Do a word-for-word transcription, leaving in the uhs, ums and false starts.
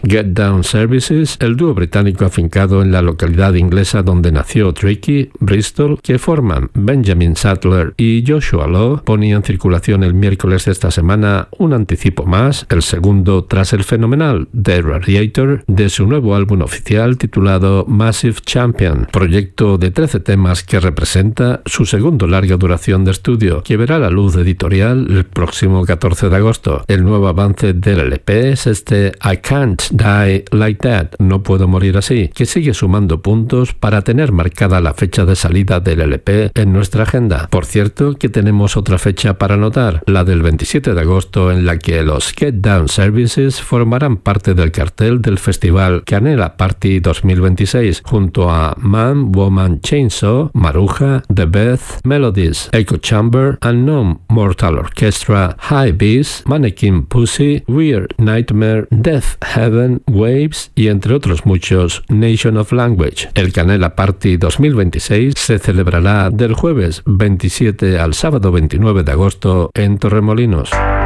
Get Down Services, el dúo británico afincado en la localidad inglesa donde nació Tricky, Bristol, que forman Benjamin Sattler y Joshua Law, ponía en circulación el miércoles de esta semana un anticipo más, el segundo tras el fenomenal The Radiator, de su nuevo álbum oficial titulado Massive Champion, proyecto de trece temas que representa su segundo larga duración de estudio, que verá la luz editorial el próximo catorce de agosto. El nuevo avance del L P es este I Can't Die Like That, no puedo morir así, que sigue sumando puntos para tener marcada la fecha de salida del L P en nuestra agenda. Por cierto, que tenemos otra fecha para anotar, la del veintisiete de agosto, en la que los Get Down Services formarán parte del cartel del festival Canela Party dos mil veintiséis, junto a Man, Woman, Chainsaw, Maruja, The Beth, Melodies, Echo Chamber, Unknown Mortal Orchestra, High Beast, Mannequin Pussy, Weird Nightmare, Death Heaven, Waves y entre otros muchos Nation of Language. El Canela Party dos mil veintiséis se celebrará del jueves veintisiete al sábado veintinueve de agosto en Torremolinos.